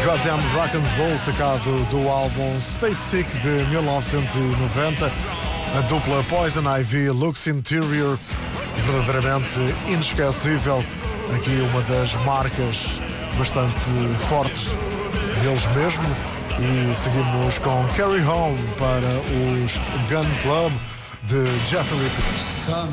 Goddamn Rock and Roll, sacado do álbum Stay Sick de 1990. A dupla Poison Ivy, Lux Interior, verdadeiramente inesquecível. Aqui uma das marcas bastante fortes deles mesmo. E seguimos com Carry Home para os Gun Club de Jeffrey Richards.